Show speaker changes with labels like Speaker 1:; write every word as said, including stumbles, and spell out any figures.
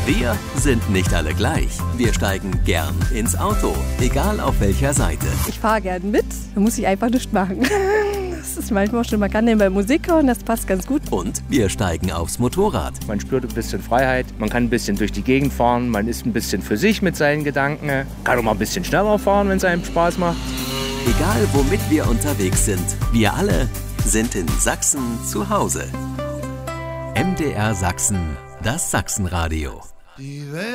Speaker 1: Wir sind nicht alle gleich. Wir steigen gern ins Auto, egal auf welcher Seite.
Speaker 2: Ich fahre gern mit, da muss ich einfach nichts machen. Das ist manchmal schon, man kann nebenbei Musik hören, das passt ganz gut.
Speaker 1: Und wir steigen aufs Motorrad.
Speaker 3: Man spürt ein bisschen Freiheit, man kann ein bisschen durch die Gegend fahren, man ist ein bisschen für sich mit seinen Gedanken, kann auch mal ein bisschen schneller fahren, wenn es einem Spaß macht.
Speaker 1: Egal womit wir unterwegs sind, wir alle sind in Sachsen zu Hause. M D R Sachsen, das Sachsenradio.